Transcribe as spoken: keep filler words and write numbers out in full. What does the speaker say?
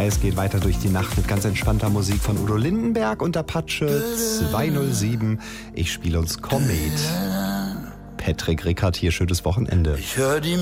Es geht weiter durch die Nacht mit ganz entspannter Musik von Udo Lindenberg und Apache zweihundertsieben. Ich spiele uns Komet. Patrick Rickard hier, schönes Wochenende. Ich hör die